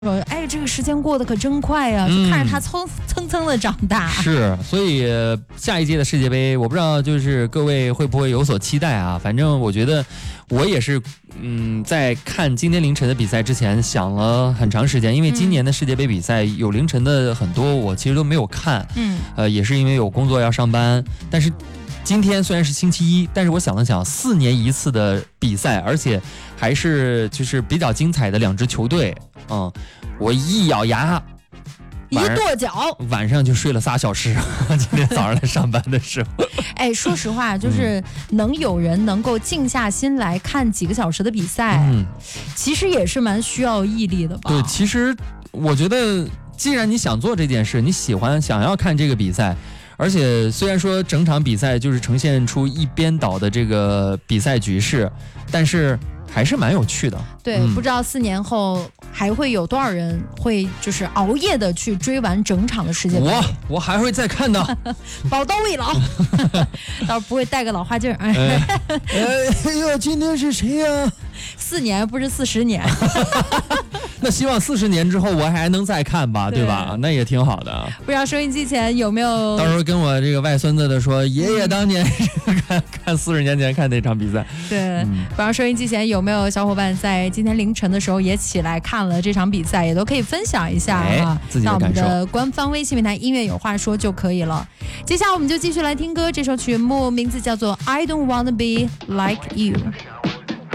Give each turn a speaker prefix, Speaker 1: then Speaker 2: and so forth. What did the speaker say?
Speaker 1: 说，哎，这个时间过得可真快啊！就看着他蹭蹭的长大。
Speaker 2: 是，所以下一届的世界杯，我不知道就是各位会不会有所期待啊？反正我觉得我也是，在看今天凌晨的比赛之前想了很长时间，因为今年的世界杯比赛有凌晨的很多，我其实都没有看。也是因为有工作要上班，但是今天虽然是星期一，但是我想了想，4年一次的比赛，而且还是就是比较精彩的2支球队，我一咬牙，
Speaker 1: 一跺脚，
Speaker 2: 晚上就睡了3小时。今天早上来上班的时候，
Speaker 1: 哎，说实话，就是能有人能够静下心来看几个小时的比赛，其实也是蛮需要毅力的吧？
Speaker 2: 对，其实我觉得，既然你想做这件事，你想要看这个比赛。而且虽然说整场比赛就是呈现出一边倒的这个比赛局势，但是还是蛮有趣的。
Speaker 1: 对，不知道4年后还会有多少人会就是熬夜的去追完整场的世界杯。
Speaker 2: 我还会再看的，
Speaker 1: 宝刀未老，倒是不会带个老花镜。哎
Speaker 2: 呦，今天是谁呀
Speaker 1: ？4年不是40年。
Speaker 2: 那希望40年之后我还能再看吧，对吧？那也挺好的。
Speaker 1: 不知道收音机前有没有？
Speaker 2: 到时候跟我这个外孙子的说，爷爷当年看40年前看那场比赛。
Speaker 1: 对，不知道收音机前有没有小伙伴在今天凌晨的时候也起来看了这场比赛，也都可以分享一下啊，
Speaker 2: 自己的感受。
Speaker 1: 到我们的官方微信平台音乐有话说就可以了。接下来我们就继续来听歌，这首曲目名字叫做 I Don't Wanna Be Like You。